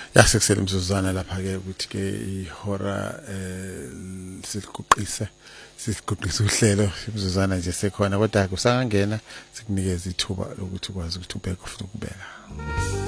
Yasekusele imizuzwana lapha ke ukuthi ke ihora sikuqise uhlelo imizuzwana nje sekhona kodwa kusangena sikunikeza ithuba lokuthi ukwazi ukuthi ubheke ufuna ukubeka.